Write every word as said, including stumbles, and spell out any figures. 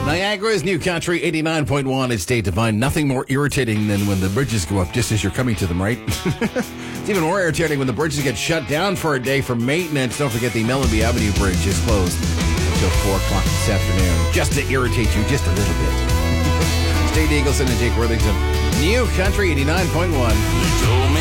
Niagara's New Country eighty-nine point one. It's Date Divine. Nothing more irritating than when the bridges go up just as you're coming to them, right? It's even more irritating when the bridges get shut down for a day for maintenance. Don't forget the Melody Avenue Bridge is closed until four o'clock this afternoon, just to irritate you just a little bit. State Eagleson and Jake Worthington. New Country eighty-nine point one.